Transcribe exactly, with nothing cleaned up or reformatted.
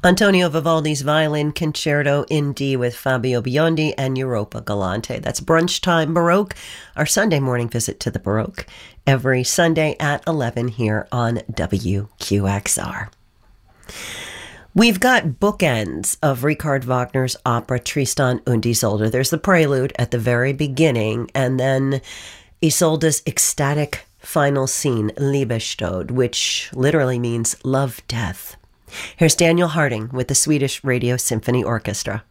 Antonio Vivaldi's Violin Concerto in D with Fabio Biondi and Europa Galante. That's Brunch Time Baroque, our Sunday morning visit to the Baroque, every Sunday at eleven here on W Q X R. We've got bookends of Richard Wagner's opera Tristan und Isolde. There's the prelude at the very beginning, and then Isolde's ecstatic final scene, Liebestod, which literally means love, death. Here's Daniel Harding with the Swedish Radio Symphony Orchestra.